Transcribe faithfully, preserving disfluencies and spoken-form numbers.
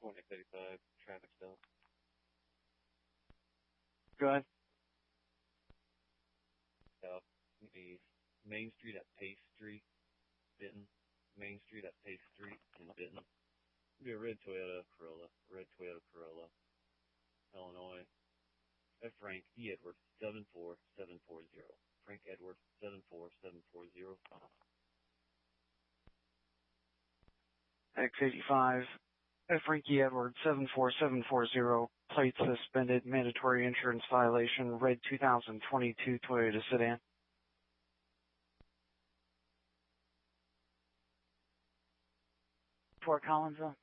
four, X eighty-five, traffic stop. Go ahead. Stop. The Main Street at Pace Street, Benton. Main Street at Pace Street in Benton. It'll be a red Toyota Corolla. Red Toyota Corolla. Illinois. F. Frank E. Edwards, seven four seven four zero. Frank Edwards, seven four seven four zero. X eighty-five, F. Frankie Edwards, seven four seven four zero, plate suspended, mandatory insurance violation, red two thousand twenty-two Toyota sedan. Fort Collinsville.